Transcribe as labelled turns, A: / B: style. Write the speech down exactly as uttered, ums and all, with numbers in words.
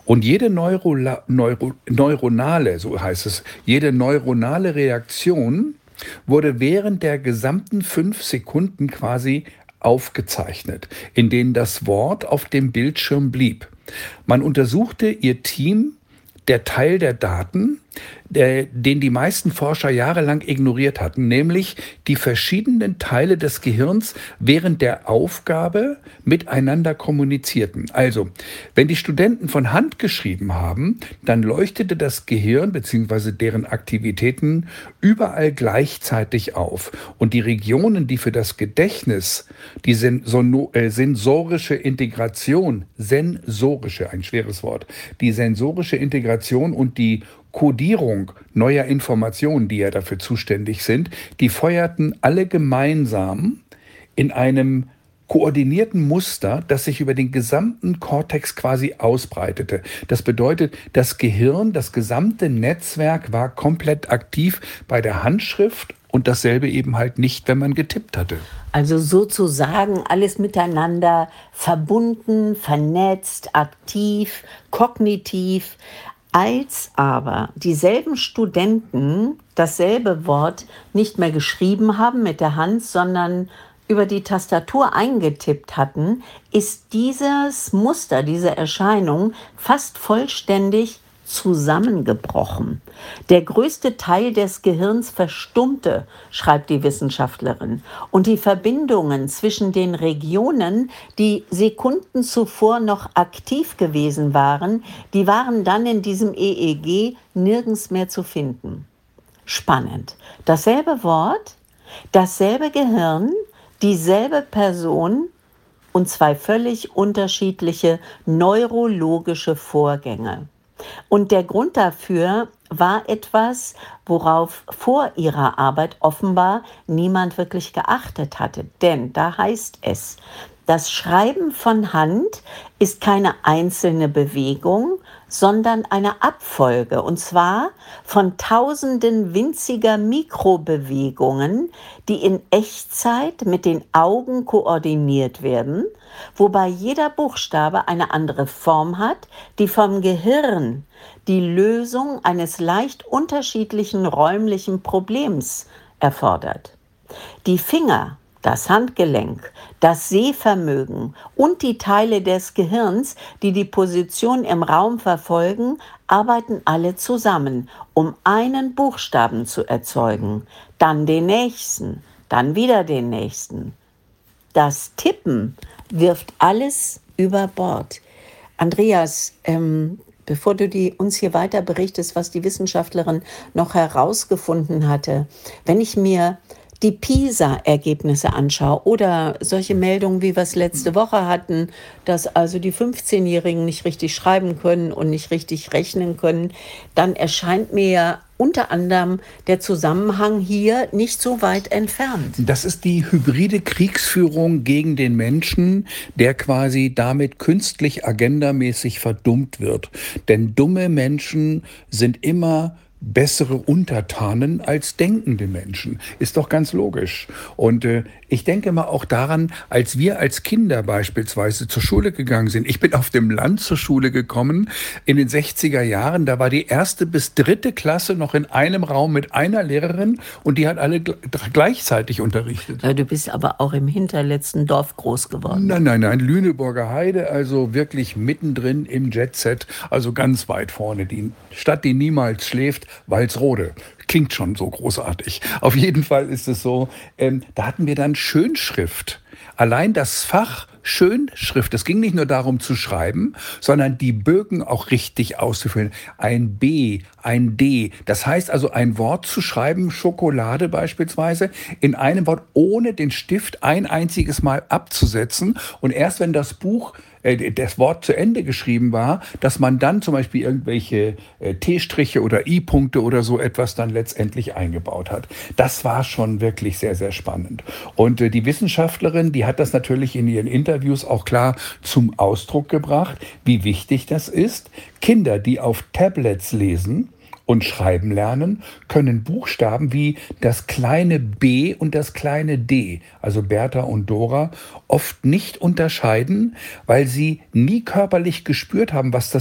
A: Und jede Neurola, Neuro, neuronale, so heißt es, jede neuronale Reaktion wurde während der gesamten fünf Sekunden quasi aufgezeichnet, in denen das Wort auf dem Bildschirm blieb. Man untersuchte ihr Team, der Teil der Daten, der, den die meisten Forscher jahrelang ignoriert hatten, nämlich die verschiedenen Teile des Gehirns während der Aufgabe miteinander kommunizierten. Also, wenn die Studenten von Hand geschrieben haben, dann leuchtete das Gehirn bzw. deren Aktivitäten überall gleichzeitig auf. Und die Regionen, die für das Gedächtnis, die sensono, äh, sensorische Integration, sensorische, ein schweres Wort, die sensorische Integration und die Kodierung neuer Informationen, die ja dafür zuständig sind, die feuerten alle gemeinsam in einem koordinierten Muster, das sich über den gesamten Kortex quasi ausbreitete. Das bedeutet, das Gehirn, das gesamte Netzwerk war komplett aktiv bei der Handschrift und dasselbe eben halt nicht, wenn man getippt hatte.
B: Also sozusagen alles miteinander verbunden, vernetzt, aktiv, kognitiv. Als aber dieselben Studenten dasselbe Wort nicht mehr geschrieben haben mit der Hand, sondern über die Tastatur eingetippt hatten, ist dieses Muster, diese Erscheinung fast vollständig zusammengebrochen. Der größte Teil des Gehirns verstummte, schreibt die Wissenschaftlerin. Und die Verbindungen zwischen den Regionen, die Sekunden zuvor noch aktiv gewesen waren, die waren dann in diesem E E G nirgends mehr zu finden. Spannend. Dasselbe Wort, dasselbe Gehirn, dieselbe Person und zwei völlig unterschiedliche neurologische Vorgänge. Und der Grund dafür war etwas, worauf vor ihrer Arbeit offenbar niemand wirklich geachtet hatte. Denn da heißt es, das Schreiben von Hand ist keine einzelne Bewegung, sondern eine Abfolge, und zwar von tausenden winziger Mikrobewegungen, die in Echtzeit mit den Augen koordiniert werden, wobei jeder Buchstabe eine andere Form hat, die vom Gehirn die Lösung eines leicht unterschiedlichen räumlichen Problems erfordert. Die Finger, das Handgelenk, das Sehvermögen und die Teile des Gehirns, die die Position im Raum verfolgen, arbeiten alle zusammen, um einen Buchstaben zu erzeugen, dann den nächsten, dann wieder den nächsten. Das Tippen wirft alles über Bord. Andreas, ähm, bevor du die, uns hier weiter berichtest, was die Wissenschaftlerin noch herausgefunden hatte, wenn ich mir die PISA-Ergebnisse anschaue oder solche Meldungen, wie wir es letzte Woche hatten, dass also die fünfzehnjährigen nicht richtig schreiben können und nicht richtig rechnen können, dann erscheint mir ja unter anderem der Zusammenhang hier nicht so weit entfernt.
A: Das ist die hybride Kriegsführung gegen den Menschen, der quasi damit künstlich agendamäßig verdummt wird. Denn dumme Menschen sind immer bessere Untertanen als denkende Menschen. Ist doch ganz logisch. Und äh, ich denke mal auch daran, als wir als Kinder beispielsweise zur Schule gegangen sind. Ich bin auf dem Land zur Schule gekommen in den sechziger Jahren. Da war die erste bis dritte Klasse noch in einem Raum mit einer Lehrerin und die hat alle gl- gleichzeitig unterrichtet.
B: Ja, du bist aber auch im hinterletzten Dorf groß geworden.
A: Nein, nein, nein, Lüneburger Heide, also wirklich mittendrin im Jetset, also ganz weit vorne. Die Stadt, die niemals schläft, Walsrode. Klingt schon so großartig. Auf jeden Fall ist es so, ähm, da hatten wir dann Schönschrift. Allein das Fach Schönschrift, es ging nicht nur darum zu schreiben, sondern die Bögen auch richtig auszufüllen. Ein B, ein D. Das heißt also, ein Wort zu schreiben, Schokolade beispielsweise, in einem Wort, ohne den Stift ein einziges Mal abzusetzen. Und erst wenn das Buch äh, das Wort zu Ende geschrieben war, dass man dann zum Beispiel irgendwelche äh, T-Striche oder I-Punkte oder so etwas dann letztendlich eingebaut hat. Das war schon wirklich sehr, sehr spannend. Und äh, die Wissenschaftlerin, die hat das natürlich in ihren Interviews auch klar zum Ausdruck gebracht, wie wichtig das ist. Kinder, die auf Tablets lesen und schreiben lernen, können Buchstaben wie das kleine B und das kleine D, also Bertha und Dora, oft nicht unterscheiden, weil sie nie körperlich gespürt haben, was das